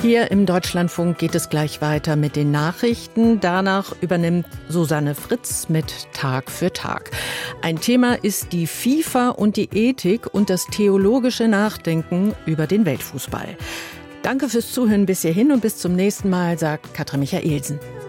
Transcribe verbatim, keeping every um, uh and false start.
Hier im Deutschlandfunk geht es gleich weiter mit den Nachrichten. Danach übernimmt Susanne Fritz mit Tag für Tag. Ein Thema ist die FIFA und die Ethik und das theologische Nachdenken über den Weltfußball. Danke fürs Zuhören bis hierhin und bis zum nächsten Mal, sagt Katrin Michaelsen.